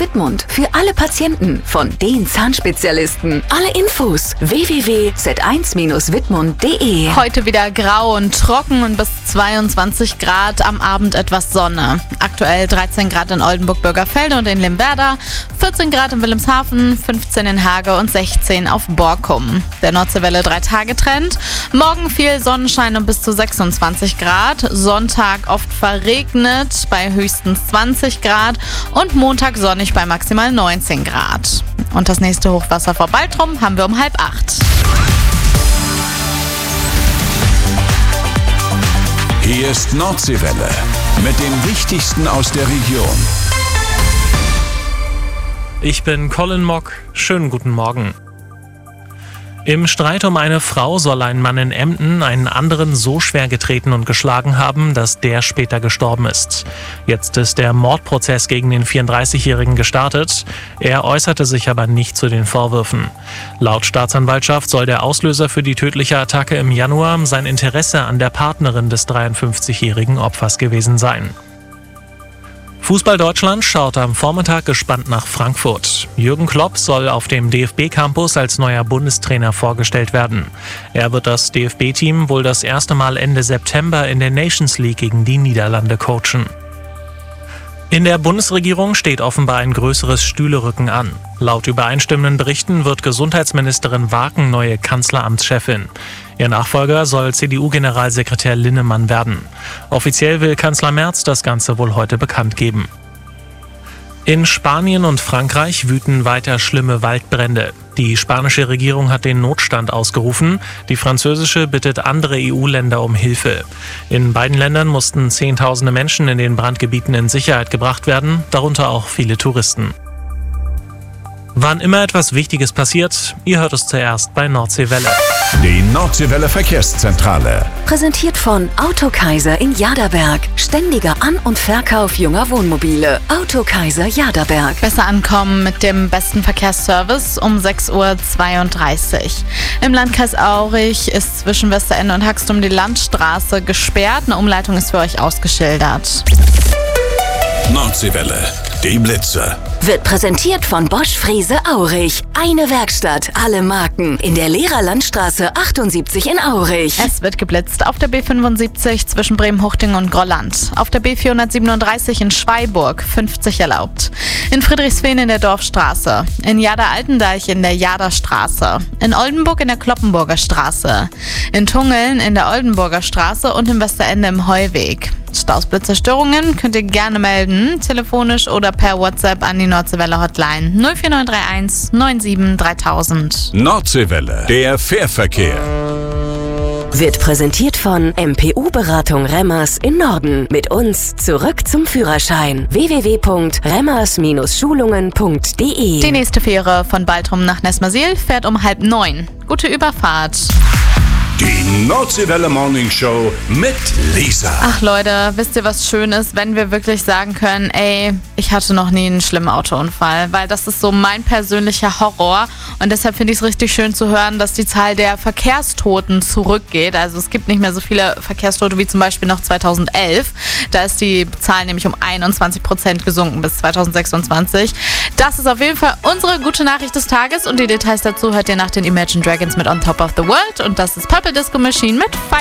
Wittmund. Für alle Patienten von den Zahnspezialisten. Alle Infos www.z1-wittmund.de. Heute wieder grau und trocken und bis 22 Grad, am Abend etwas Sonne. Aktuell 13 Grad in Oldenburg-Bürgerfelde und in Limwerder, 14 Grad in Wilhelmshaven, 15 in Hage und 16 auf Borkum. Der Nordseewelle 3-Tage-Trend. Morgen viel Sonnenschein und bis zu 26 Grad. Sonntag oft verregnet bei höchstens 20 Grad und Montag sonnig bei maximal 19 Grad. Und das nächste Hochwasser vor Baltrum haben wir um 7:30. Hier ist Nordseewelle mit dem Wichtigsten aus der Region. Ich bin Colin Mock. Schönen guten Morgen. Im Streit um eine Frau soll ein Mann in Emden einen anderen so schwer getreten und geschlagen haben, dass der später gestorben ist. Jetzt ist der Mordprozess gegen den 34-Jährigen gestartet. Er äußerte sich aber nicht zu den Vorwürfen. Laut Staatsanwaltschaft soll der Auslöser für die tödliche Attacke im Januar sein Interesse an der Partnerin des 53-jährigen Opfers gewesen sein. Fußball Deutschland schaut am Vormittag gespannt nach Frankfurt. Jürgen Klopp soll auf dem DFB-Campus als neuer Bundestrainer vorgestellt werden. Er wird das DFB-Team wohl das erste Mal Ende September in der Nations League gegen die Niederlande coachen. In der Bundesregierung steht offenbar ein größeres Stühlerücken an. Laut übereinstimmenden Berichten wird Gesundheitsministerin Waken neue Kanzleramtschefin. Ihr Nachfolger soll CDU-Generalsekretär Linnemann werden. Offiziell will Kanzler Merz das Ganze wohl heute bekannt geben. In Spanien und Frankreich wüten weiter schlimme Waldbrände. Die spanische Regierung hat den Notstand ausgerufen. Die französische bittet andere EU-Länder um Hilfe. In beiden Ländern mussten Zehntausende Menschen in den Brandgebieten in Sicherheit gebracht werden, darunter auch viele Touristen. Wann immer etwas Wichtiges passiert, ihr hört es zuerst bei Nordseewelle. Die Nordseewelle Verkehrszentrale. Präsentiert von Autokaiser in Jaderberg. Ständiger An- und Verkauf junger Wohnmobile. Autokaiser Jaderberg. Besser ankommen mit dem besten Verkehrsservice um 6:32 Uhr. Im Landkreis Aurich ist zwischen Westerende und Haxtum die Landstraße gesperrt. Eine Umleitung ist für euch ausgeschildert. Nordseewelle, die Blitze. Wird präsentiert von Bosch Frese Aurich. Eine Werkstatt, alle Marken. In der Lehrerlandstraße 78 in Aurich. Es wird geblitzt auf der B75 zwischen Bremen-Huchting und Grolland. Auf der B437 in Schweiburg 50 erlaubt. In Friedrichsfehn in der Dorfstraße. In Jader-Altendeich in der Jaderstraße. In Oldenburg in der Kloppenburger Straße. In Tungeln in der Oldenburger Straße und im Westerende im Heuweg. Staus, Blitze, Störungen könnt ihr gerne melden, telefonisch oder per WhatsApp an die Nordseewelle Hotline 04931 97 3000. Nordseewelle, der Fährverkehr. Wird präsentiert von MPU-Beratung Remmers in Norden. Mit uns zurück zum Führerschein. www.remmers-schulungen.de. Die nächste Fähre von Baltrum nach Nesmersiel fährt um 8:30. Gute Überfahrt. Die Nordseewelle Morning Show mit Lisa. Ach Leute, wisst ihr, was schön ist, wenn wir wirklich sagen können, ey, ich hatte noch nie einen schlimmen Autounfall, weil das ist so mein persönlicher Horror und deshalb finde ich es richtig schön zu hören, dass die Zahl der Verkehrstoten zurückgeht. Also es gibt nicht mehr so viele Verkehrstote wie zum Beispiel noch 2011. Da ist die Zahl nämlich um 21% gesunken bis 2026. Das ist auf jeden Fall unsere gute Nachricht des Tages und die Details dazu hört ihr nach den Imagine Dragons mit On Top of the World und das ist Purple Disco Machine mit Fire.